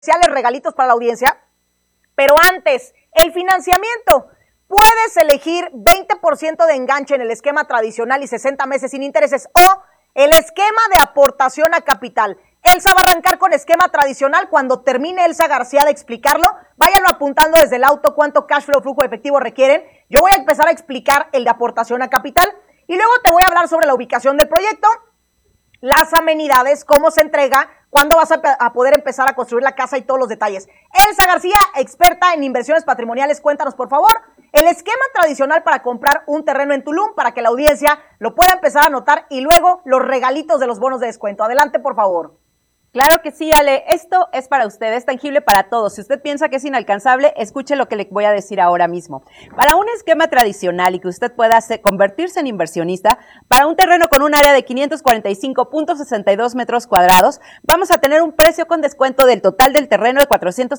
especiales regalitos para la audiencia, pero antes, el financiamiento. Puedes elegir 20% de enganche en el esquema tradicional y 60 meses sin intereses o el esquema de aportación a capital. Elsa va a arrancar con esquema tradicional. Cuando termine Elsa García de explicarlo, váyanlo apuntando desde el auto cuánto cash flow, flujo efectivo requieren. Yo voy a empezar a explicar el de aportación a capital y luego te voy a hablar sobre la ubicación del proyecto, las amenidades, cómo se entrega, cuándo vas a poder empezar a construir la casa y todos los detalles. Elsa García, experta en inversiones patrimoniales, cuéntanos por favor el esquema tradicional para comprar un terreno en Tulum para que la audiencia lo pueda empezar a anotar y luego los regalitos de los bonos de descuento. Adelante, por favor. Claro que sí, Ale. Esto es para usted, es tangible para todos. Si usted piensa que es inalcanzable, escuche lo que le voy a decir ahora mismo. Para un esquema tradicional y que usted pueda convertirse en inversionista, para un terreno con un área de 545.62 metros cuadrados, vamos a tener un precio con descuento del total del terreno de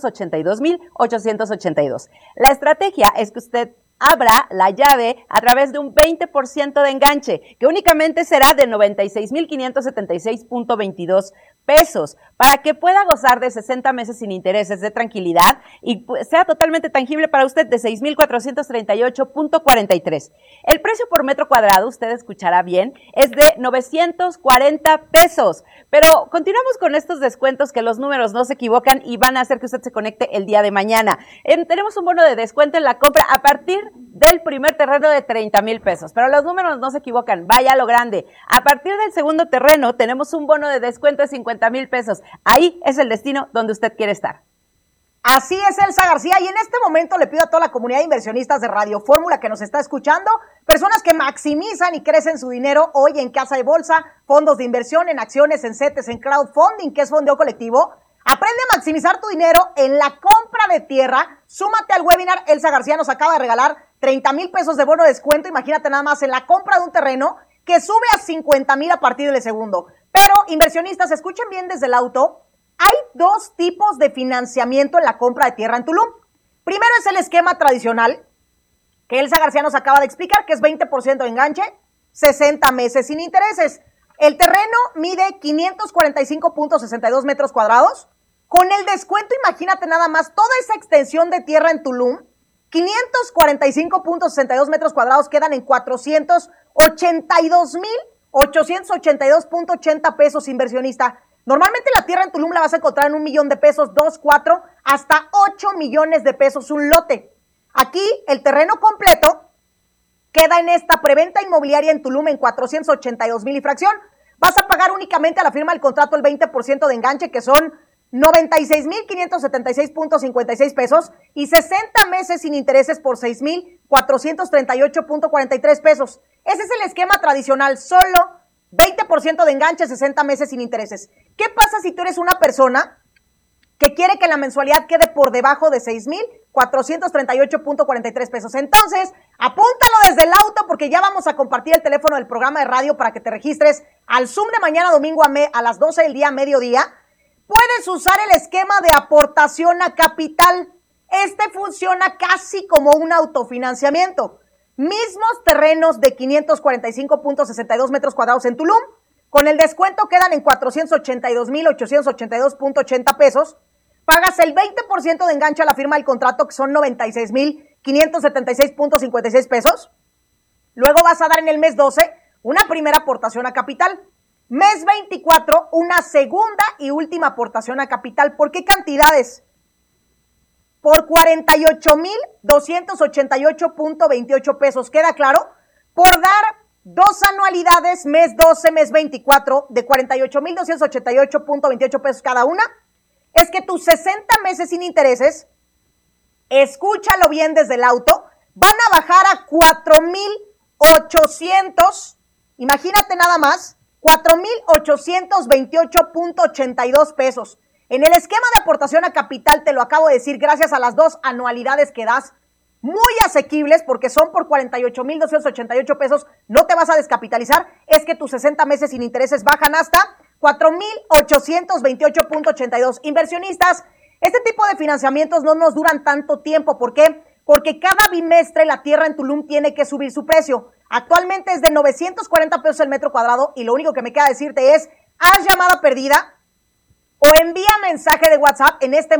482,882. La estrategia es que usted abra la llave a través de un 20% de enganche, que únicamente será de 96,576.22 pesos, para que pueda gozar de 60 meses sin intereses de tranquilidad y sea totalmente tangible para usted de 6,438.43. El precio por metro cuadrado, usted escuchará bien, es de 940 pesos, pero continuamos con estos descuentos que los números no se equivocan y van a hacer que usted se conecte el día de mañana. Tenemos un bono de descuento en la compra a partir del primer terreno de 30,000 pesos, pero los números no se equivocan, vaya a lo grande. A partir del segundo terreno tenemos un bono de descuento de 50,000 pesos. Ahí es el destino donde usted quiere estar. Así es, Elsa García, y en este momento le pido a toda la comunidad de inversionistas de Radio Fórmula que nos está escuchando, personas que maximizan y crecen su dinero hoy en casa de bolsa, fondos de inversión, en acciones, en CETES, en crowdfunding, que es fondeo colectivo. Aprende a maximizar tu dinero en la compra de tierra. Súmate al webinar. Elsa García nos acaba de regalar 30,000 pesos de bono de descuento. Imagínate nada más en la compra de un terreno que sube a 50,000 a partir del segundo. Pero, inversionistas, escuchen bien desde el auto. Hay dos tipos de financiamiento en la compra de tierra en Tulum. Primero es el esquema tradicional, que Elsa García nos acaba de explicar, que es 20% de enganche, 60 meses sin intereses. El terreno mide 545.62 metros cuadrados. Con el descuento, imagínate nada más, toda esa extensión de tierra en Tulum, 545.62 metros cuadrados quedan en 482,882.80 pesos, inversionista. Normalmente la tierra en Tulum la vas a encontrar en 1,000,000 de pesos, 2, 4, hasta 8 millones de pesos un lote. Aquí el terreno completo queda en esta preventa inmobiliaria en Tulum en 482,000 y fracción. Vas a pagar únicamente a la firma del contrato el 20% de enganche, que son 96,576.56 pesos y 60 meses sin intereses por 6,438.43 pesos. Ese es el esquema tradicional, solo 20% de enganche, 60 meses sin intereses. ¿Qué pasa si tú eres una persona que quiere que la mensualidad quede por debajo de 6,438.43 pesos? Entonces, apúntalo desde el auto porque ya vamos a compartir el teléfono del programa de radio para que te registres al Zoom de mañana domingo a las 12 del día, mediodía. Puedes usar el esquema de aportación a capital. Este funciona casi como un autofinanciamiento. Mismos terrenos de 545.62 metros cuadrados en Tulum. Con el descuento quedan en 482,882.80 pesos. Pagas el 20% de enganche a la firma del contrato, que son 96,576.56 pesos. Luego vas a dar en el mes 12 una primera aportación a capital. Mes 24, una segunda y última aportación a capital. ¿Por qué cantidades? Por 48,288.28 pesos. ¿Queda claro? Por dar dos anualidades, mes 12, mes 24, de 48,288.28 pesos cada una. Es que tus 60 meses sin intereses, escúchalo bien desde el auto, van a bajar a 4,800, imagínate nada más, 4,828.82 pesos. En el esquema de aportación a capital, te lo acabo de decir, gracias a las dos anualidades que das, muy asequibles porque son por 48,288 pesos, no te vas a descapitalizar, es que tus 60 meses sin intereses bajan hasta 4,828.82. Inversionistas, este tipo de financiamientos no nos duran tanto tiempo. ¿Por qué? Porque cada bimestre la tierra en Tulum tiene que subir su precio. Actualmente es de 940 pesos el metro cuadrado y lo único que me queda decirte es, haz llamada perdida o envía mensaje de WhatsApp en este